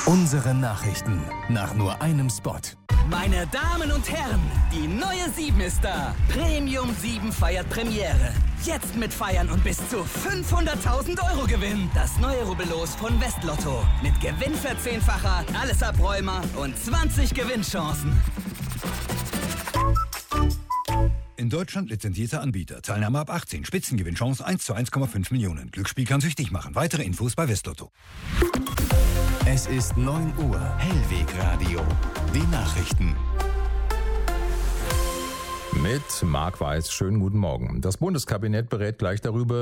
Unsere Nachrichten nach nur einem Spot. Meine Damen und Herren, die neue 7 ist da. Premium 7 feiert Premiere. Jetzt mit Feiern und bis zu 500.000 Euro Gewinn. Das neue Rubbellos von Westlotto. Mit Gewinnverzehnfacher, alles Abräumer und 20 Gewinnchancen. In Deutschland lizenzierter Anbieter. Teilnahme ab 18. Spitzengewinnchance 1 zu 1,5 Millionen. Glücksspiel kann süchtig machen. Weitere Infos bei Westlotto. Es ist 9 Uhr. Hellwegradio. Die Nachrichten. Mit Marc Weiß. Schönen guten Morgen. Das Bundeskabinett berät gleich darüber,